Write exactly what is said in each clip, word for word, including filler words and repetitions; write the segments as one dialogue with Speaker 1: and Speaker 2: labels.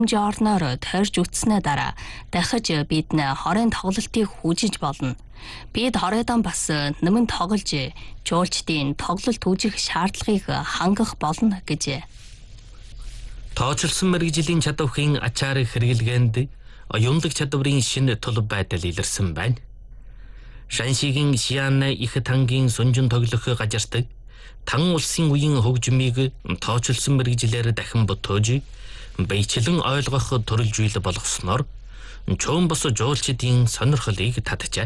Speaker 1: орноор тойрж үтснээ дараа дахиж бид хорын тоглолтыг хүжиж болно. Бид хоройдон бас нэмэн тоглож жуулчдын тоглолт үүжих шаардлагыг хангах болно гэж.
Speaker 2: Тооцолсон мэргэжлийн чадварын ачаар хэрэглгээнд оюунлаг чадварын шинэ тулв байдал илэрсэн байна. Шаншигийн Шиан их тангийн сунжин тоглох газарт Тан улсын үеийн хөгжмийг тооцолсон мэргэжлээр дахин ботоож баячлан ойлгох төрөл зүйл болгосноор чөөн бос жуулчдын сонирхлыг татжээ.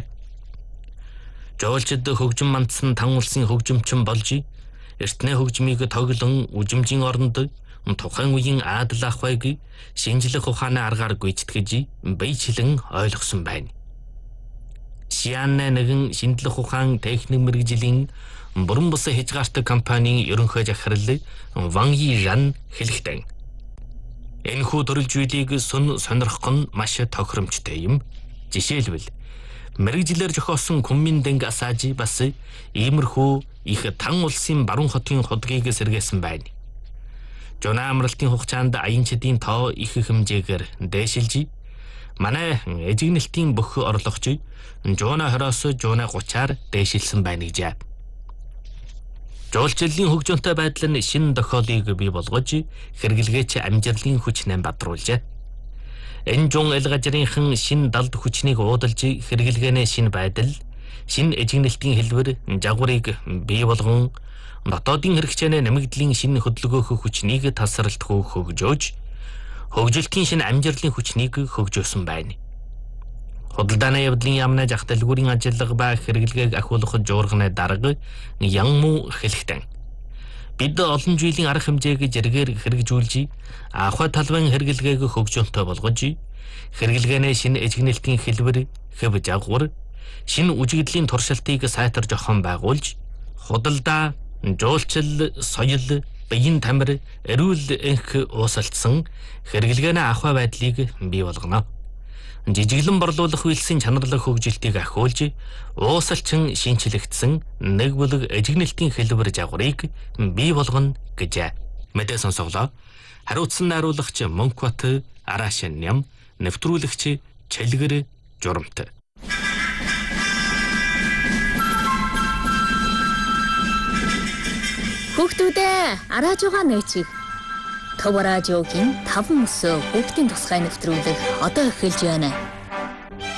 Speaker 2: Жуулчид хөгжим мандсан Тан улсын хөгжимчин болж эртний хөгжмийг тоглон үжимжийн оронд тухайн үеийн адал ахуйг шинжлэх ухааны аргаар гүйцэтгэж баячлан ойлгосон байна. Шиан нэгэн шинжлэх ухаан техник мэргэжлийн бүрэн бус хязгаартай компанийн ерөнхий захирал Ван Йижан хэлэхдээ энэхүү төрөл зүйлийг сүн сонирхох нь маш тохиромжтой юм. Жишээлбэл мэргэжлэр зохиосон Кунмин дэнг асаажи бас иймэрхүү их Тан улсын баруун хотын худгийг сэргээсэн байна. Жона амралтын хугацаанд аянчдын тоо их хэмжээгээр дээшилж манай эжигнэлтийн бүх орлогч Жона хороос Жона гуцаар дээшилсэн байна гэж. Жуулчлалын хөгжөөнтэй байдал нь шинэ тохиолыг бий болгож хэрэглгээч амжилтын хүчнээ бадруулжээ. Энэ жун эл газрынхан шинэ далд хүчнийг уудалж хэрэглгээнэ шинэ байдал, шинэ эжигнэлтийн хэлбэр жагварыг бий болгон дотоодын хэрэгцээний нэмэгдлийн шинэ хөдөлгөөх хүчнийг тасралтгүй хөгжөөж хөгжилтийн шинэ амжилтын хүчнийг хөгжөөсөн байна. Худалдааны явдлын яамны зах дэлгүүрийн ажиллага ба хэрэглгээг ахиулах жуурганы дарга Янму хэлэхдээ бид олон жилийн арга хэмжээг зэрэгээр хэрэгжүүлж ахуй талбайн хэрэглгээг хөгжөөнтэй болгож хэрэглгээнэ шинэ эжигнэлтийн хэлбэр, хэв жагвар, шинэ үжигдлийн туршилтыг сайтар жохон байгуулж худалдаа, жуулчил, соёл, биеийн тамир, эрүүл энх уусалдсан хэрэглгээнэ ахуй байдлыг бий болгоно. Жижиглэн борлуулах үйлсийн чанарлаг хөгжилтийг ахиулж уусалчин шинчлэгдсэн нэг бүлэг эжигнэлтийн хэлбэр жагварыг бий болгоно гэж. Мэдээ сонсоглоо. Хариуцсан найруулагч Мөнхбат Арашин Ням, нэвтрүүлэгч Чэлгэр Журамт.
Speaker 1: Хүүхдүүдээ арааж байгаа нээчиг. Төв радиогийн таван өсөө хүүхдийн тусгай нэвтрүүлэг одоо эхэлж байна.